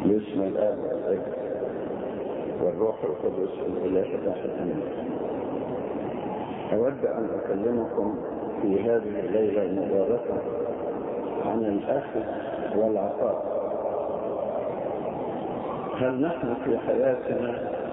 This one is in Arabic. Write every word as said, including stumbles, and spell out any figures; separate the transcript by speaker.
Speaker 1: باسم الآب والابن والروح القدس الإله الواحد آمين. أود أن أكلمكم في هذه الليلة المباركة عن الأخذ والعطاء. هل نحن في حياتنا